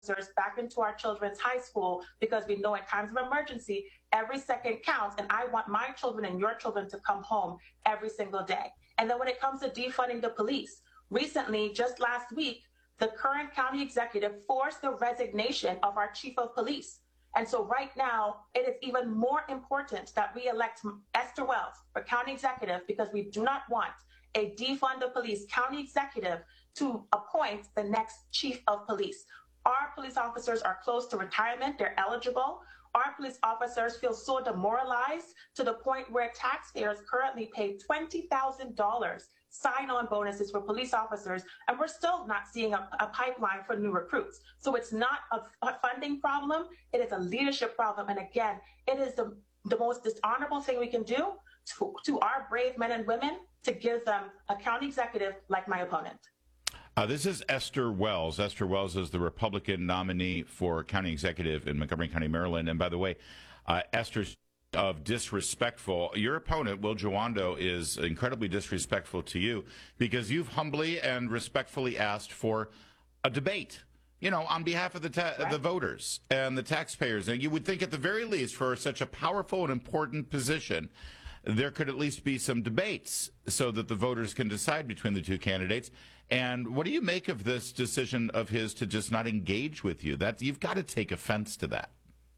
back into our children's high school because we know in times of emergency, every second counts, and I want my children and your children to come home every single day. And then when it comes to defunding the police, recently, just last week, the current county executive forced the resignation of our chief of police. And so right now, it is even more important that we elect Esther Wells for county executive because we do not want a defund the police county executive to appoint the next chief of police. Our police officers are close to retirement. They're eligible. Our police officers feel so demoralized to the point where taxpayers currently pay $20,000 sign-on bonuses for police officers, and we're still not seeing a pipeline for new recruits. So it's not a funding problem, it is a leadership problem. And again, it is the most dishonorable thing we can do to our brave men and women to give them a county executive like my opponent. This is Esther Wells. Esther Wells is the Republican nominee for county executive in Montgomery County, Maryland. And by the way, Esther's of disrespectful. Your opponent, Will Jawando, is incredibly disrespectful to you because you've humbly and respectfully asked for a debate, on behalf of the voters and the taxpayers. And you would think at the very least for such a powerful and important position, there could at least be some debates so that the voters can decide between the two candidates. And what do you make of this decision of his to just not engage with you? That you've got to take offense to that.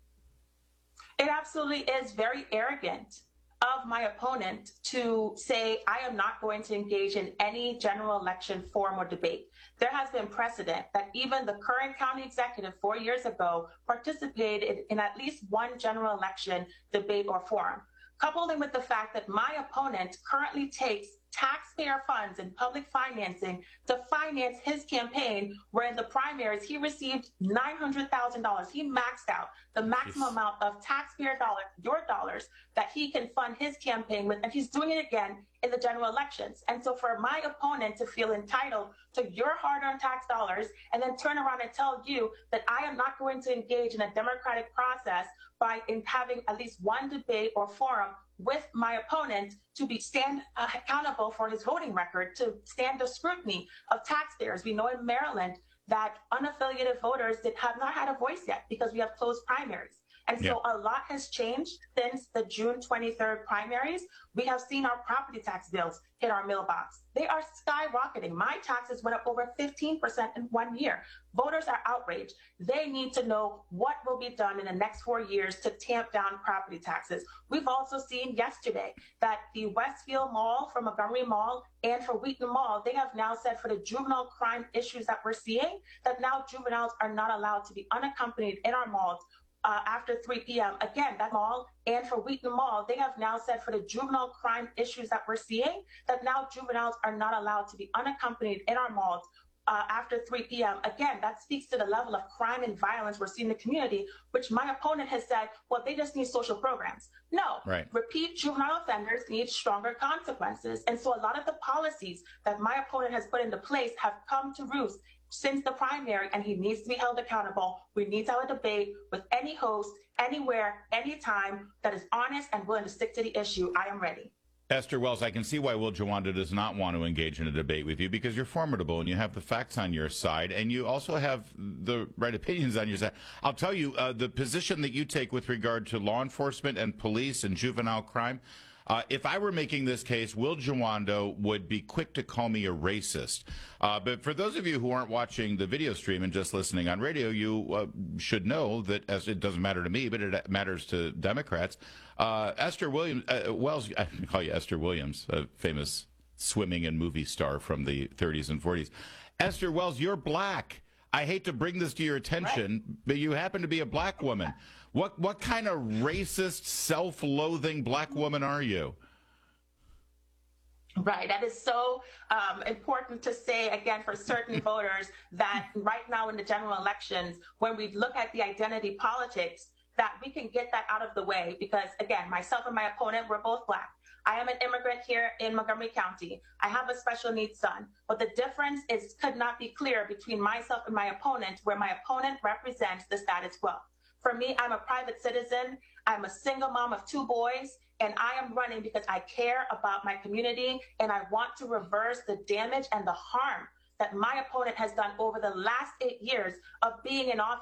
It absolutely is very arrogant of my opponent to say, I am not going to engage in any general election forum or debate. There has been precedent that even the current county executive 4 years ago participated in at least one general election debate or forum. Coupled with the fact that my opponent currently takes taxpayer funds and public financing to finance his campaign, where in the primaries he received $900,000. He maxed out the maximum amount of taxpayer dollars, your dollars, that he can fund his campaign with, and he's doing it again in the general elections. And so for my opponent to feel entitled to your hard-earned tax dollars and then turn around and tell you that I am not going to engage in a democratic process by having at least one debate or forum with my opponent to be stand accountable for his voting record, to stand the scrutiny of taxpayers. We know in Maryland that unaffiliated voters have not had a voice yet because we have closed primaries. And so a lot has changed since the June 23rd primaries. We have seen our property tax bills hit our mailbox. They are skyrocketing. My taxes went up over 15% in 1 year. Voters are outraged. They need to know what will be done in the next 4 years to tamp down property taxes. We've also seen yesterday that the Westfield Mall for Montgomery Mall and for Wheaton Mall, they have now said for the juvenile crime issues that we're seeing, that now juveniles are not allowed to be unaccompanied in our malls after 3 p.m. Again, that mall and for Wheaton Mall, they have now said for the juvenile crime issues that we're seeing, that now juveniles are not allowed to be unaccompanied in our malls after 3 p.m. Again, that speaks to the level of crime and violence we're seeing in the community, which my opponent has said, well, they just need social programs. No, repeat juvenile offenders need stronger consequences. And so a lot of the policies that my opponent has put into place have come to roost since the primary, and he needs to be held accountable. We need to have a debate with any host, anywhere, anytime that is honest and willing to stick to the issue. I am ready. Esther Wells, I can see why Will Jawando does not want to engage in a debate with you because you're formidable and you have the facts on your side and you also have the right opinions on your side. I'll tell you, the position that you take with regard to law enforcement and police and juvenile crime, if I were making this case, Will Jawando would be quick to call me a racist. But for those of you who aren't watching the video stream and just listening on radio, you should know that, as it doesn't matter to me, but it matters to Democrats, Esther Williams, Wells, I call you Esther Williams, a famous swimming and movie star from the 30s and 40s. Esther Wells, you're black. I hate to bring this to your attention, but you happen to be a black woman. What kind of racist, self-loathing black woman are you? Right. That is so important to say, again, for certain voters, that right now in the general elections, when we look at the identity politics, that we can get that out of the way. Because, again, myself and my opponent, we're both black. I am an immigrant here in Montgomery County. I have a special needs son. But the difference could not be clear between myself and my opponent, where my opponent represents the status quo. For me, I'm a private citizen. I'm a single mom of 2 boys, and I am running because I care about my community, and I want to reverse the damage and the harm that my opponent has done over the last 8 years of being in office.